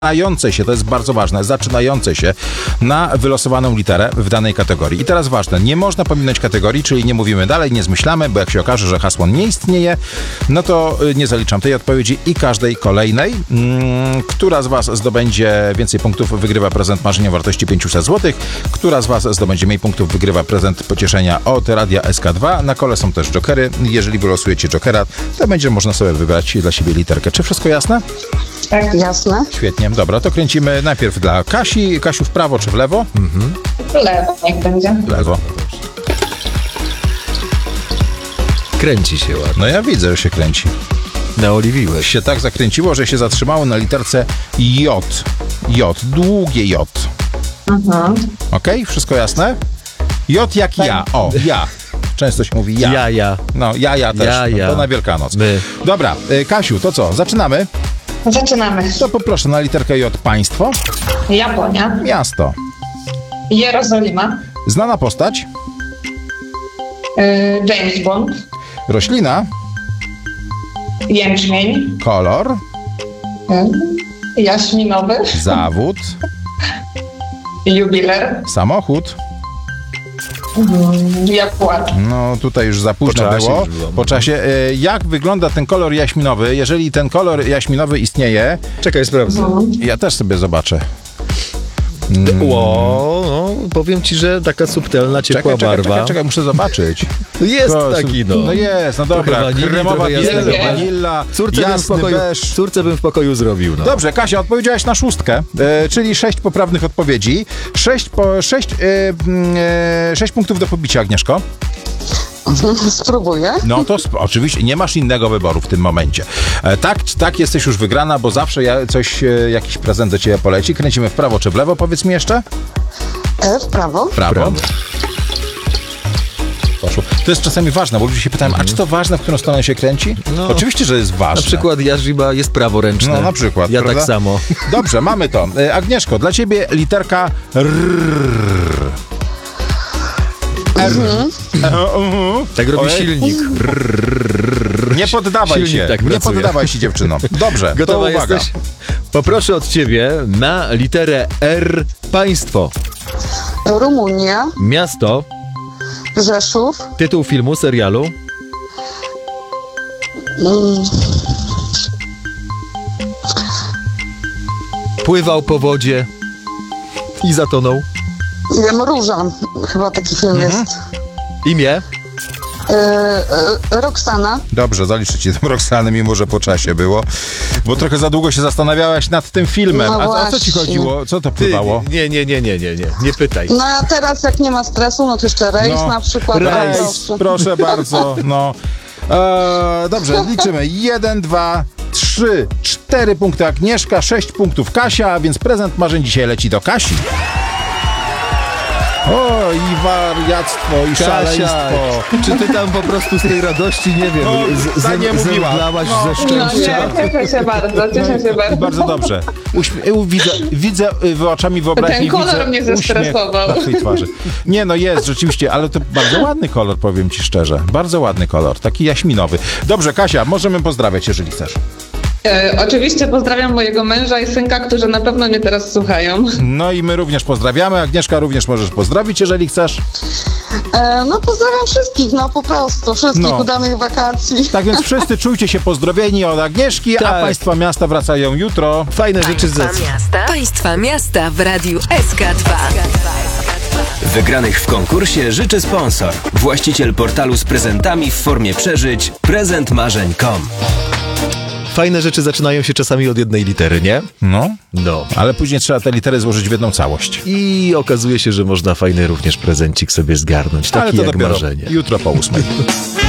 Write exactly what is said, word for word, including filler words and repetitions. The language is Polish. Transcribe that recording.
zaczynające się, to jest bardzo ważne, zaczynające się na wylosowaną literę w danej kategorii. I teraz ważne, nie można pominąć kategorii, czyli nie mówimy dalej, nie zmyślamy, bo jak się okaże, że hasło nie istnieje, no to nie zaliczam tej odpowiedzi i każdej kolejnej. Hmm, która z was zdobędzie więcej punktów, wygrywa prezent marzenia o wartości pięćset złotych. Która z was zdobędzie mniej punktów, wygrywa prezent pocieszenia od Radia S K dwa. Na kole są też jokery. Jeżeli wylosujecie jokera, to będzie można sobie wybrać dla siebie literkę. Czy wszystko jasne? Tak, jasne. Świetnie. Dobra, to kręcimy najpierw dla Kasi. Kasiu, w prawo czy w lewo? Mhm. W lewo niech będzie. W lewo. Kręci się ładnie. No ja widzę, że się kręci. Naoliwiłeś. Się tak zakręciło, że się zatrzymało na literce J. J. Długie J. Mhm. Okej? Okay? Wszystko jasne? J jak ja. O, ja. Często się mówi ja. Ja, ja. No, ja, ja też. Ja, ja. To na Wielkanoc. My. Dobra, y, Kasiu, to co? Zaczynamy? Zaczynamy. To poproszę na literkę J państwo. Japonia. Miasto. Jerozolima. Znana postać. Yy, James Bond. Roślina. Jęczmień. Kolor. Yy, jaśminowy. Zawód. Jubiler. Samochód. Yy, Jaguar. No tutaj już za późno Po czasie było. już było. Po czasie. Y, jak wygląda ten kolor jaśminowy? Jeżeli ten kolor jaśminowy istnieje, Czekaj, sprawdzę. Mhm. ja też sobie zobaczę. Ło, no, powiem ci, że taka subtelna, ciepła Czekaj, czekaj, barwa. czekaj, czekaj, muszę zobaczyć. Jest To- taki, no. No jest, no dobra. Trochę wanilii, Kremowa trochę biela, jasnego beżu. wanilla, Córce bym, w jasny pokoju, beż. córce bym w pokoju zrobił, no. Dobrze, Kasia, odpowiedziałaś na szóstkę, e, czyli sześć poprawnych odpowiedzi. Sześć, po, sześć, e, mm, e, sześć punktów do pobicia, Agnieszko. Spróbuję. No to sp- oczywiście nie masz innego wyboru w tym momencie. E, tak, tak, jesteś już wygrana, bo zawsze ja, coś, e, jakiś prezent do ciebie poleci. Kręcimy w prawo czy w lewo, powiedz mi jeszcze? E, w prawo. W prawo. Prawo. Poszło. To jest czasami ważne, bo ludzie się pytają, a czy to ważne, w którą stronę się kręci? No. Oczywiście, że jest ważne. Na przykład Jarzyba jest praworęczny. No na przykład, Ja prawda? tak samo. Dobrze, mamy to. E, Agnieszko, dla ciebie literka R. R. E, mhm. Tak robi Ojej. silnik. Nie poddawaj Silnik się. tak nie pracuje. poddawaj się, dziewczyno. Dobrze, Gotowa to uwaga. jesteś? Poproszę od ciebie na literę R państwo. Rumunia. Miasto, Rzeszów. tytuł filmu, serialu, Mm, pływał po wodzie i zatonął. wiem, Róża. Chyba taki film jest. Imię, E, e, Roxana. Dobrze, zaliczę ci tym Roxany, mimo że po czasie było. Bo trochę za długo się zastanawiałaś nad tym filmem. No a, a co ci właśnie. chodziło? Co to Ty, pływało? nie, nie, nie, nie, nie, nie, nie pytaj. No a teraz jak nie ma stresu, no to jeszcze rejs No, na przykład. Rejs, Proszę. proszę bardzo. No. E, dobrze, liczymy. Jeden, dwa, trzy, cztery punkty Agnieszka, sześć punktów Kasia, a więc prezent marzeń dzisiaj leci do Kasi. O, i wariactwo, i szaleństwo. Czy ty tam po prostu z tej radości, nie wiem, No, z, tak nie z, mówiła. zemdlałaś No, ze No szczęścia? nie, cieszę się bardzo, cieszę się bardzo. Bardzo dobrze. Uśmie- widzę, widzę y, oczami wyobraźni. Ten kolor widzę mnie uśmiech zestresował. na twojej twarzy. Nie, no jest, rzeczywiście, ale to bardzo ładny kolor, powiem ci szczerze. Bardzo ładny kolor, taki jaśminowy. Dobrze, Kasia, możemy pozdrawiać, jeżeli chcesz. E, oczywiście pozdrawiam mojego męża i synka, którzy na pewno mnie teraz słuchają. No i my również pozdrawiamy. Agnieszka, również możesz pozdrowić, jeżeli chcesz. E, no pozdrawiam wszystkich, no po prostu, wszystkich No. udanych wakacji. Tak więc wszyscy czujcie się pozdrowieni od Agnieszki, a Tak. państwa miasta wracają jutro. Fajne rzeczy z Państwa miasta. Państwa miasta w Radiu S K dwa. Wygranych w konkursie życzy sponsor. Właściciel portalu z prezentami w formie przeżyć prezent marzeń kropka com. Fajne rzeczy zaczynają się czasami od jednej litery, nie? No, No. ale później trzeba te litery złożyć w jedną całość. I okazuje się, że można fajny również prezencik sobie zgarnąć. Ale Taki to jak dopiero marzenie. jutro po ósmej.